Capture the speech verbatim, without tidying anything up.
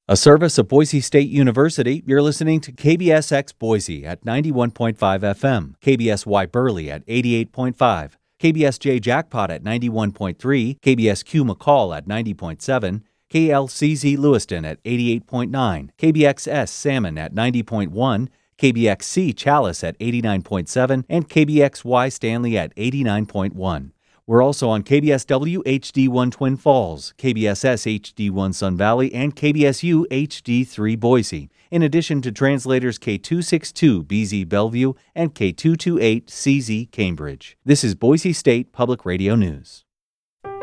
A service of Boise State University, you're listening to K B S X Boise at ninety-one point five F M, K B S Y Burley at eighty-eight point five, K B S J Jackpot at ninety-one point three, K B S Q McCall at ninety point seven, K L C Z Lewiston at eighty-eight point nine, K B X S Salmon at ninety point one, K B X C Chalice at eighty-nine point seven, and K B X Y Stanley at eighty-nine point one. We're also on K B S W H D one Twin Falls, K B S S H D one Sun Valley, and K B S U H D three Boise, in addition to translators K two sixty-two B Z Bellevue and K two twenty-eight C Z Cambridge. This is Boise State Public Radio News.